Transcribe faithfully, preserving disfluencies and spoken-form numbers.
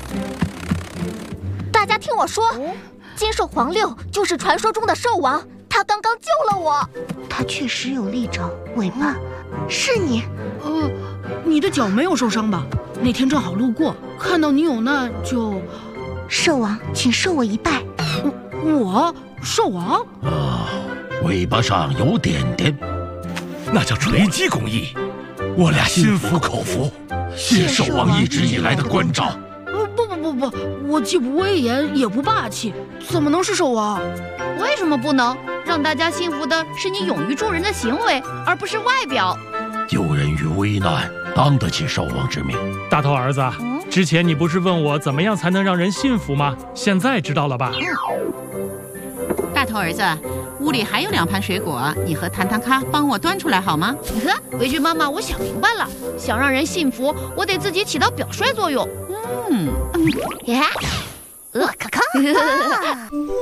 大家听我说，金兽黄六就是传说中的兽王，他刚刚救了我。他确实有利爪，尾巴是你。 呃，你的脚没有受伤吧？那天正好路过，看到你有难就…… 兽王，请受我一拜。 我兽王啊，尾巴上有点点， 那叫锤击工艺，我俩心服口服，谢兽王一直以来的关照。 呃，不不不不，我既不威严也不霸气，怎么能是兽王？ 为什么不能？让大家信服的是你勇于助人的行为，而不是外表。 救人于危难，当得起兽王之名。 大头儿子， 嗯、 之前你不是问我怎么样才能让人信服吗？现在知道了吧？ 大头儿子，屋里还有两盘水果，你和糖糖咖帮我端出来好吗？ 呵，维君妈妈，我想明白了，想让人信服，我得自己起到表率作用。 嗯， 呀， 我可靠。